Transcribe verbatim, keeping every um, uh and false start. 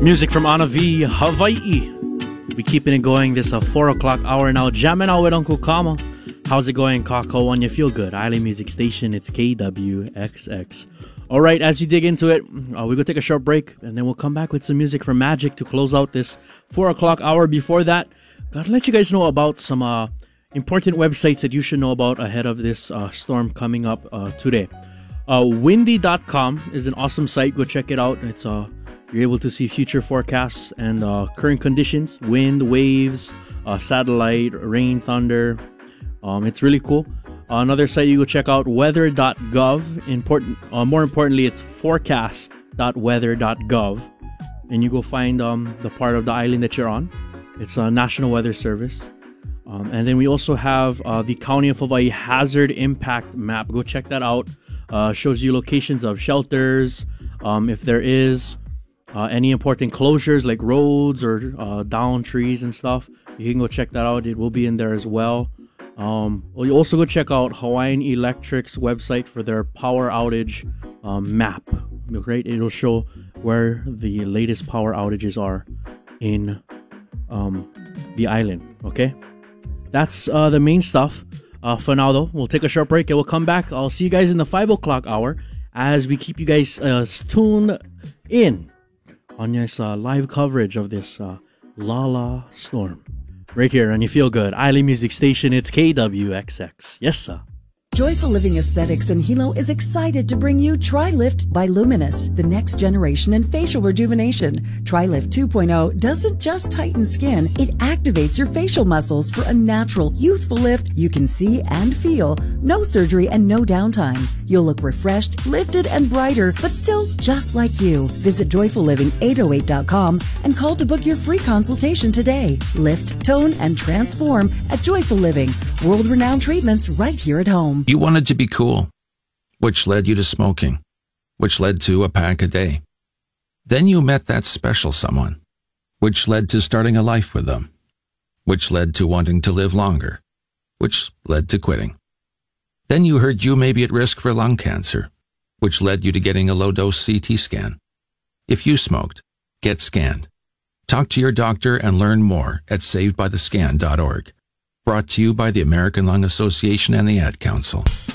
Music from Anna V, Hawaii. We keeping it going this uh, four o'clock hour now. Jamming out with Uncle Kama. How's it going, Kako? When you feel good, Island Music Station. It's K W X X. All right, as you dig into it, uh, we're gonna take a short break, and then we'll come back with some music from Magic to close out this four o'clock hour. Before that, gotta let you guys know about some uh, important websites that you should know about ahead of this uh, storm coming up uh, today. Uh, windy dot com is an awesome site. Go check it out. It's uh You're able to see future forecasts and uh, current conditions, wind, waves, uh, satellite, rain, thunder. Um, it's really cool. Uh, another site you go check out, weather dot gov. Important, uh, more importantly, it's forecast dot weather dot gov. And you go find um, the part of the island that you're on. It's a National Weather Service. Um, and then we also have uh, the County of Hawaii Hazard Impact Map. Go check that out. Uh, shows you locations of shelters, um, if there is Uh, any important closures like roads or uh, down trees and stuff. You can go check that out. It will be in there as well. Um, well, you also go check out Hawaiian Electric's website for their power outage um, map. Right? It'll show where the latest power outages are in um, the island. Okay? That's uh, the main stuff. Uh, for now, though, we'll take a short break and we'll come back. I'll see you guys in the five o'clock hour as we keep you guys uh, tuned in on this uh, live coverage of this uh, Lala storm. Right here on You Feel Good, Island Music Station, it's K W X X. Yes, sir. Joyful Living Aesthetics in Hilo is excited to bring you TriLift by Luminous, the next generation in facial rejuvenation. TriLift two point oh doesn't just tighten skin, it activates your facial muscles for a natural, youthful lift you can see and feel. No surgery and no downtime. You'll look refreshed, lifted, and brighter, but still just like you. Visit joyful living eight oh eight dot com and call to book your free consultation today. Lift, tone, and transform at Joyful Living. World-renowned treatments right here at home. You wanted to be cool, which led you to smoking, which led to a pack a day. Then you met that special someone, which led to starting a life with them, which led to wanting to live longer, which led to quitting. Then you heard you may be at risk for lung cancer, which led you to getting a low-dose C T scan. If you smoked, get scanned. Talk to your doctor and learn more at saved by the scan dot org. Brought to you by the American Lung Association and the Ad Council.